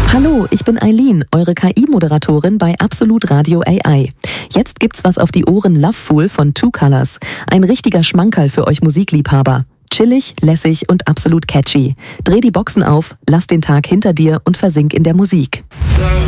Hallo, ich bin Eileen, eure KI-Moderatorin bei Absolut Radio AI. Jetzt gibt's was auf die Ohren Loveful von Two Colors. Ein richtiger Schmankerl für euch Musikliebhaber. Chillig, lässig und absolut catchy. Dreh die Boxen auf, lass den Tag hinter dir und versink in der Musik.